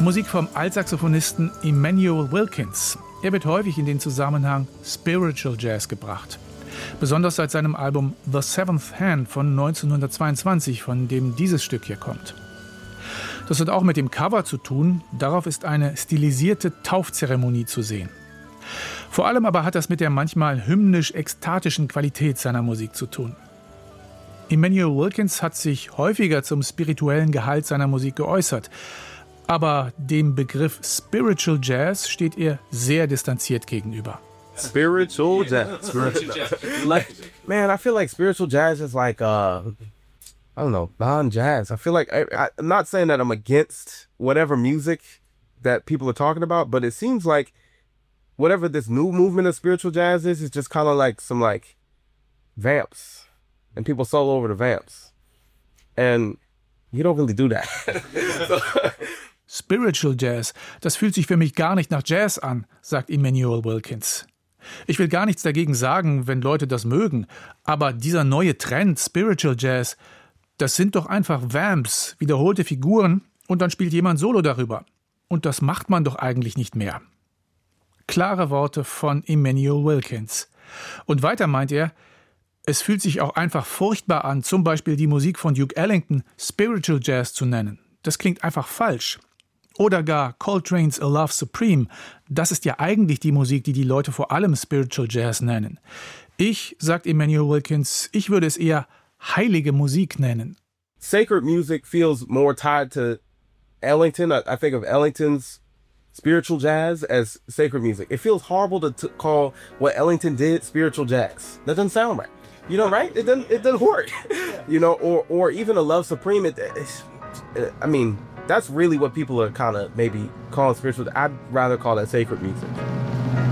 Musik vom Altsaxophonisten Emmanuel Wilkins. Er wird häufig in den Zusammenhang Spiritual Jazz gebracht. Besonders seit seinem Album The Seventh Hand von 1922, von dem dieses Stück hier kommt. Das hat auch mit dem Cover zu tun. Darauf ist eine stilisierte Taufzeremonie zu sehen. Vor allem aber hat das mit der manchmal hymnisch-ekstatischen Qualität seiner Musik zu tun. Emmanuel Wilkins hat sich häufiger zum spirituellen Gehalt seiner Musik geäußert. Aber dem Begriff Spiritual Jazz steht er sehr distanziert gegenüber. Spiritual jazz. Like, man, I feel like spiritual jazz is like, I don't know, non-jazz. I feel like, I'm not saying that I'm against whatever music that people are talking about, but it seems like whatever this new movement of spiritual jazz is just kind of like some like vamps. And people solo over the vamps. And you don't really do that. Spiritual Jazz, das fühlt sich für mich gar nicht nach Jazz an, sagt Emmanuel Wilkins. Ich will gar nichts dagegen sagen, wenn Leute das mögen, aber dieser neue Trend, Spiritual Jazz, das sind doch einfach Vamps, wiederholte Figuren und dann spielt jemand Solo darüber. Und das macht man doch eigentlich nicht mehr. Klare Worte von Emmanuel Wilkins. Und weiter meint er, es fühlt sich auch einfach furchtbar an, zum Beispiel die Musik von Duke Ellington Spiritual Jazz zu nennen. Das klingt einfach falsch. Oder gar Coltrane's A Love Supreme. Das ist ja eigentlich die Musik, die die Leute vor allem Spiritual Jazz nennen. Ich, sagt Emmanuel Wilkins, ich würde es eher heilige Musik nennen. Sacred music feels more tied to Ellington. I think of Ellington's spiritual jazz as sacred music. It feels horrible to call what Ellington did spiritual jazz. That doesn't sound right. You know, right? It doesn't work. You know, or even A Love Supreme. I mean, that's really what people are kind of maybe calling spiritual. I'd rather call that sacred music.